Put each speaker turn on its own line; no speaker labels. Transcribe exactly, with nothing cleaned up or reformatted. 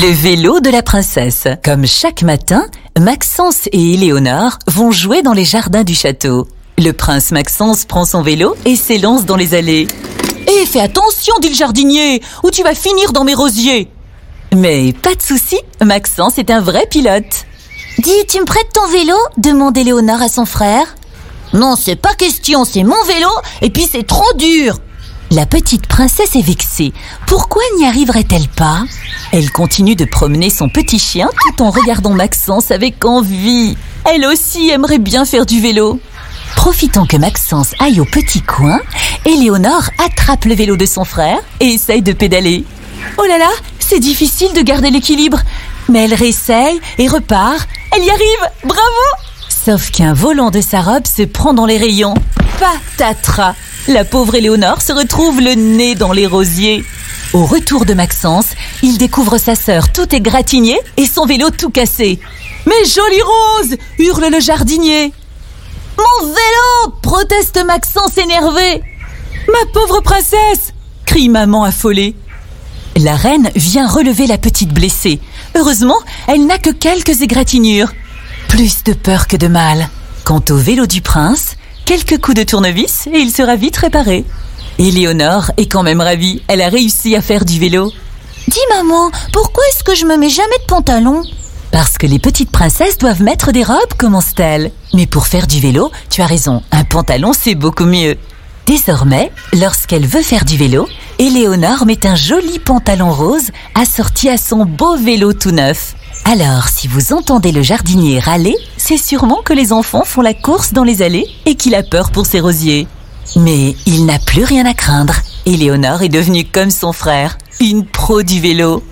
Le vélo de la princesse. Comme chaque matin, Maxence et Éléonore vont jouer dans les jardins du château. Le prince Maxence prend son vélo et s'élance dans les allées. « Hé, fais attention, dit le jardinier, ou tu vas finir dans mes rosiers !» Mais pas de souci, Maxence est un vrai pilote.
« Dis, tu me prêtes ton vélo ?» demande Éléonore à son frère. « Non, c'est pas question, c'est mon vélo, et puis c'est trop dur !» La petite princesse est vexée. Pourquoi n'y arriverait-elle pas? Elle continue de promener son petit chien tout en regardant Maxence avec envie. Elle aussi aimerait bien faire du vélo. Profitant que Maxence aille au petit coin, Éléonore attrape le vélo de son frère et essaye de pédaler. Oh là là, c'est difficile de garder l'équilibre. Mais elle réessaye et repart. Elle y arrive, bravo! Sauf qu'un volant de sa robe se prend dans les rayons. Patatras! La pauvre Éléonore se retrouve le nez dans les rosiers. Au retour de Maxence, il découvre sa sœur tout égratignée et son vélo tout cassé. « Mais jolie Rose !» hurle le jardinier. « Mon vélo !» proteste Maxence énervé. « Ma pauvre princesse !» crie maman affolée. La reine vient relever la petite blessée. Heureusement, elle n'a que quelques égratignures. Plus de peur que de mal. Quant au vélo du prince, quelques coups de tournevis et il sera vite réparé. Éléonore est quand même ravie, elle a réussi à faire du vélo. « Dis maman, pourquoi est-ce que je me mets jamais de pantalon ?» Parce que les petites princesses doivent mettre des robes, commence-t-elle. Mais pour faire du vélo, tu as raison, un pantalon c'est beaucoup mieux. Désormais, lorsqu'elle veut faire du vélo, Éléonore met un joli pantalon rose assorti à son beau vélo tout neuf. Alors, si vous entendez le jardinier râler, c'est sûrement que les enfants font la course dans les allées et qu'il a peur pour ses rosiers. Mais il n'a plus rien à craindre. Éléonore est devenue comme son frère, une pro du vélo.